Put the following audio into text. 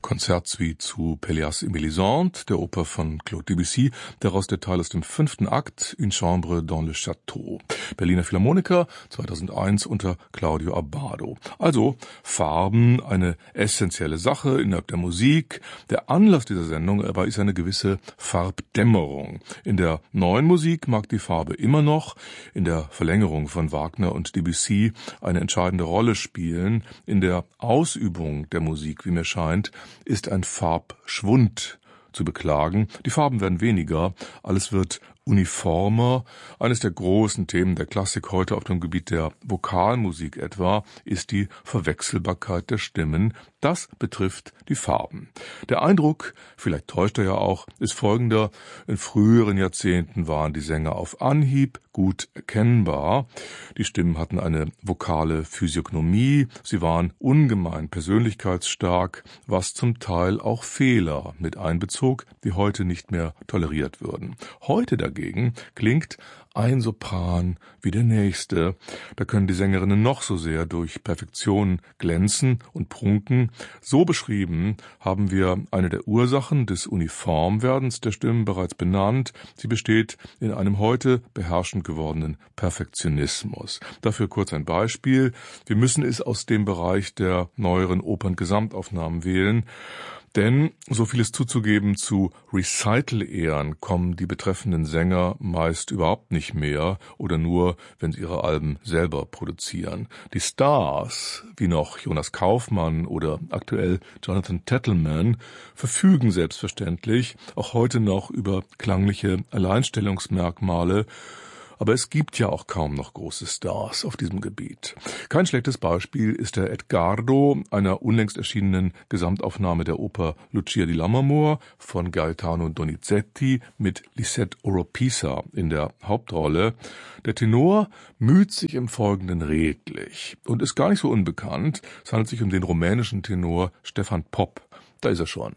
Konzertsuite zu Pelléas et Mélisande, der Oper von Claude Debussy, daraus der Teil aus dem 5. Akt, Une chambre dans le château. Berliner Philharmoniker, 2001 unter Claudio Abbado. Also Farben, eine essentielle Sache innerhalb der Musik. Der Anlass dieser Sendung aber ist eine gewisse Farbdämmerung. In der neuen Musik mag die Farbe immer noch, in der Verlängerung von Wagner und Debussy, eine entscheidende Rolle spielen. In der Ausübung der Musik, wie mir scheint, ist ein Farbschwund zu beklagen. Die Farben werden weniger, alles wird uniformer. Eines der großen Themen der Klassik heute auf dem Gebiet der Vokalmusik etwa ist die Verwechselbarkeit der Stimmen. Das betrifft die Farben. Der Eindruck, vielleicht täuscht er ja auch, ist folgender. In früheren Jahrzehnten waren die Sänger auf Anhieb gut erkennbar. Die Stimmen hatten eine vokale Physiognomie. Sie waren ungemein persönlichkeitsstark, was zum Teil auch Fehler mit einbezog, die heute nicht mehr toleriert würden. Heute dagegen klingt ein Sopran wie der nächste. Da können die Sängerinnen noch so sehr durch Perfektion glänzen und prunken. So beschrieben haben wir eine der Ursachen des Uniformwerdens der Stimmen bereits benannt. Sie besteht in einem heute beherrschend gewordenen Perfektionismus. Dafür kurz ein Beispiel. Wir müssen es aus dem Bereich der neueren Operngesamtaufnahmen wählen. Denn, so viel ist zuzugeben, zu Recital-Ehren kommen die betreffenden Sänger meist überhaupt nicht mehr oder nur, wenn sie ihre Alben selber produzieren. Die Stars, wie noch Jonas Kaufmann oder aktuell Jonathan Tettleman, verfügen selbstverständlich auch heute noch über klangliche Alleinstellungsmerkmale, aber es gibt ja auch kaum noch große Stars auf diesem Gebiet. Kein schlechtes Beispiel ist der Edgardo, einer unlängst erschienenen Gesamtaufnahme der Oper Lucia di Lammermoor von Gaetano Donizetti mit Lisette Oropesa in der Hauptrolle. Der Tenor müht sich im Folgenden redlich und ist gar nicht so unbekannt. Es handelt sich um den rumänischen Tenor Stefan Popp. Da ist er schon.